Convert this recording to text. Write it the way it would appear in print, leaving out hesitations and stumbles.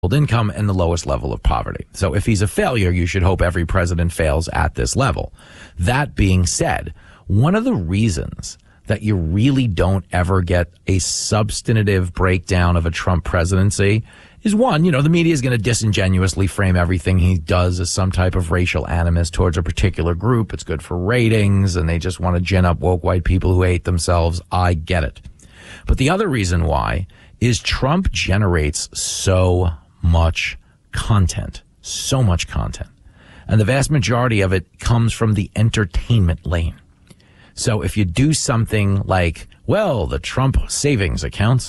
income and the lowest level of poverty. So if he's a failure, you should hope every president fails at this level. That being said, one of the reasons that you really don't ever get a substantive breakdown of a Trump presidency is, one, the media is going to disingenuously frame everything he does as some type of racial animus towards a particular group. It's good for ratings, and they just want to gin up woke white people who hate themselves. I get it. But the other reason why is Trump generates so much content. And the vast majority of it comes from the entertainment lane. So if you do something like, well, the Trump savings accounts